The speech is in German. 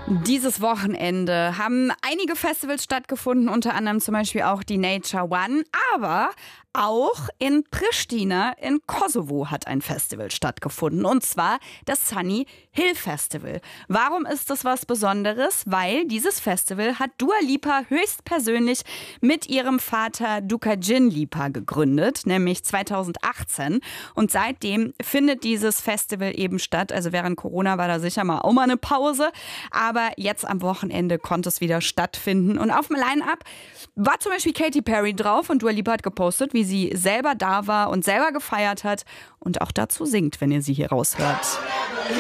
Dieses Wochenende haben einige Festivals stattgefunden, unter anderem zum Beispiel auch die Nature One, aber auch in Pristina in Kosovo hat ein Festival stattgefunden, und zwar das Sunny Hill Festival. Warum ist das was Besonderes? Weil dieses Festival hat Dua Lipa höchstpersönlich mit ihrem Vater Dukadjin Lipa gegründet, nämlich 2018. Und seitdem findet dieses Festival eben statt. Also während Corona war da sicher auch mal eine Pause, aber jetzt am Wochenende konnte es wieder stattfinden. Und auf dem Line-Up war zum Beispiel Katy Perry drauf, und Dua Lipa hat gepostet, wie sie selber da war und selber gefeiert hat und auch dazu singt, wenn ihr sie hier raushört.